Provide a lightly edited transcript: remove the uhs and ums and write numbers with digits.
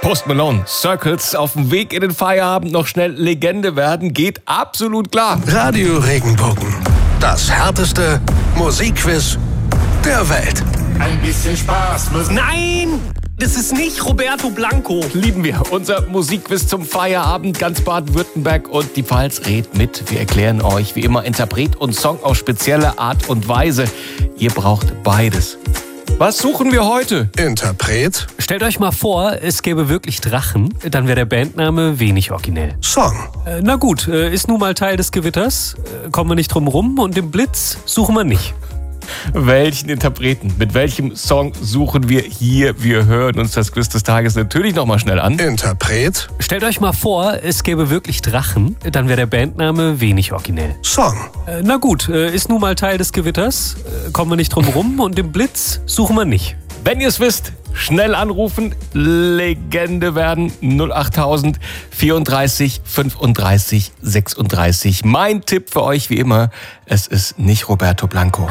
Post Malone, Circles, auf dem Weg in den Feierabend noch schnell Legende werden, geht absolut klar. Radio Regenbogen, das härteste Musikquiz der Welt. Ein bisschen Spaß muss... Nein! Das ist nicht Roberto Blanco. Lieben wir. Unser Musikquiz zum Feierabend. Ganz Baden-Württemberg und die Pfalz redet mit. Wir erklären euch wie immer Interpret und Song auf spezielle Art und Weise. Ihr braucht beides. Was suchen wir heute? Interpret, Stellt euch mal vor, es gäbe wirklich Drachen. Dann wäre der Bandname wenig originell. Song, Na gut, ist nun mal Teil des Gewitters. Kommen wir nicht drum rum und den Blitz suchen wir nicht. Welchen Interpreten? Mit welchem Song suchen wir hier? Wir hören uns das Quiz des Tages natürlich nochmal schnell an. Interpret, Stellt euch mal vor, es gäbe wirklich Drachen. Dann wäre der Bandname wenig originell. Song, Na gut, ist nun mal Teil des Gewitters. Kommen wir nicht drum rum und den Blitz suchen wir nicht. Wenn ihr es wisst, schnell anrufen, Legende werden 08000 34 35 36. Mein Tipp für euch wie immer, es ist nicht Roberto Blanco.